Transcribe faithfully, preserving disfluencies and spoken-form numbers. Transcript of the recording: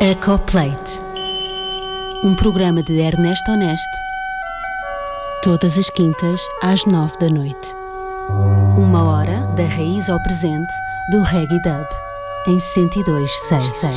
Ecoplate, um programa de Ernesto Honesto, todas as quintas às nove da noite. Uma hora da raiz ao presente do Reggae Dub, em cento e dois ponto seis.